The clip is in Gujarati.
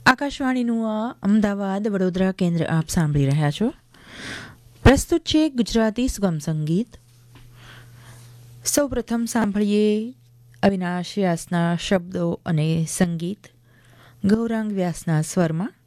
આકાશવાણીનું આ અમદાવાદ વડોદરા કેન્દ્ર આપ સાંભળી રહ્યા છો. પ્રસ્તુત છે ગુજરાતી સુગમ સંગીત. સૌ પ્રથમ સાંભળીએ અવિનાશ વ્યાસના શબ્દો અને સંગીત ગૌરાંગ વ્યાસના સ્વરમાં.